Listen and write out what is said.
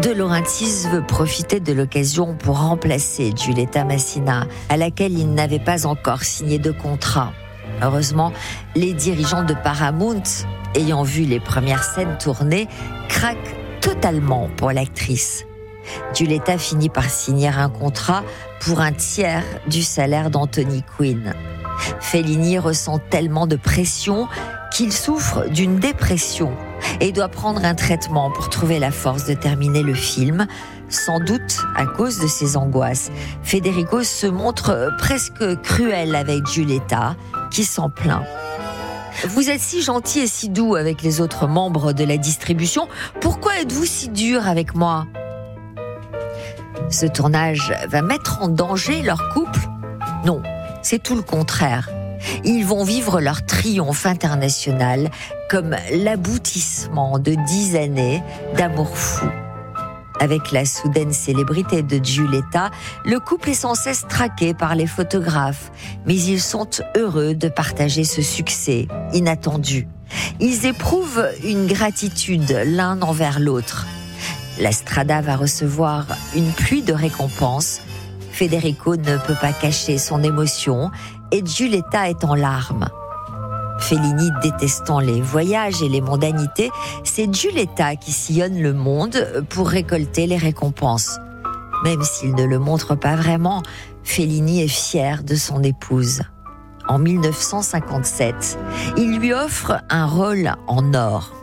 De Laurentiis veut profiter de l'occasion pour remplacer Giulietta Massina, à laquelle il n'avait pas encore signé de contrat. Heureusement, les dirigeants de Paramount, ayant vu les premières scènes tournées, craquent totalement pour l'actrice. Giulietta finit par signer un contrat pour un tiers du salaire d'Anthony Quinn. Fellini ressent tellement de pression qu'il souffre d'une dépression et doit prendre un traitement pour trouver la force de terminer le film. Sans doute à cause de ses angoisses, Federico se montre presque cruel avec Giulietta, qui s'en plaint. Vous êtes si gentil et si doux avec les autres membres de la distribution. Pourquoi êtes-vous si dur avec moi ? Ce tournage va mettre en danger leur couple ? Non, c'est tout le contraire. Ils vont vivre leur triomphe international comme l'aboutissement de 10 années d'amour fou. Avec la soudaine célébrité de Giulietta, le couple est sans cesse traqué par les photographes, mais ils sont heureux de partager ce succès inattendu. Ils éprouvent une gratitude l'un envers l'autre. La Strada va recevoir une pluie de récompenses. Federico ne peut pas cacher son émotion et Giulietta est en larmes. Fellini détestant les voyages et les mondanités, c'est Giulietta qui sillonne le monde pour récolter les récompenses. Même s'il ne le montre pas vraiment, Fellini est fier de son épouse. En 1957, il lui offre un rôle en or.